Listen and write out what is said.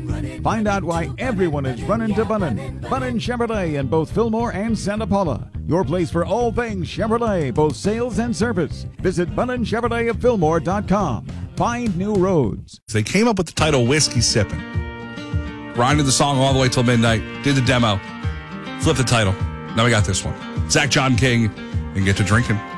Find out why everyone is running to Bunnin. Bunnin Chevrolet in both Fillmore and Santa Paula. Your place for all things Chevrolet, both sales and service. Visit BunninChevrolet of Fillmore.com. Find new roads. They came up with the title Whiskey Sippin'. Grinded the song all the way till midnight, did the demo, flipped the title. Now we got this one. Zach John King, and get to drinking.